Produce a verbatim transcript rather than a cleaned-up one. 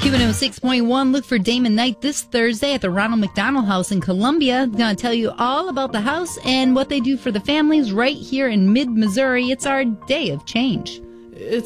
Q one oh six point one. Look for Damon Knight this Thursday at the Ronald McDonald House in Columbia. Going to tell you all about the house and what they do for the families right here in mid-Missouri. It's our day of change. It's